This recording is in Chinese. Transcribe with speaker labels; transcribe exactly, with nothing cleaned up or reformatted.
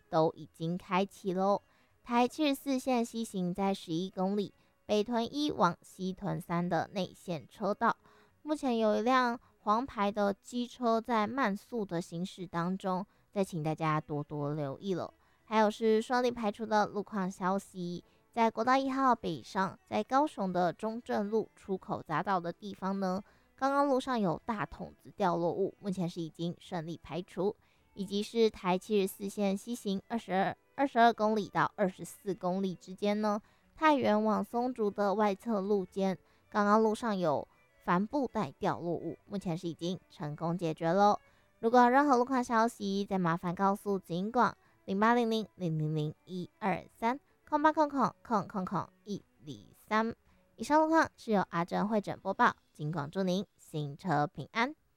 Speaker 1: 都已经开启喽。台七十四线西行在十一公里，北屯一往西屯三的内线车道，目前有一辆黄牌的机车在慢速的行驶当中，再请大家多多留意了。还有是顺利排除的路况消息，在国道一号北上，在高雄的中正路出口匝道的地方呢，刚刚路上有大筒子掉落物，目前是已经顺利排除。以及是台七十四线西行二十二二十二公里到二十四公里之间呢，太原往松竹的外侧路肩，刚刚路上有帆布袋掉落物，目前是已经成功解决喽。如果有任何路况消息，再麻烦告诉警广零八零零零零零一二三空八空空空空空一零三。以上路况是由阿珍会诊播报，警广祝您行车平安。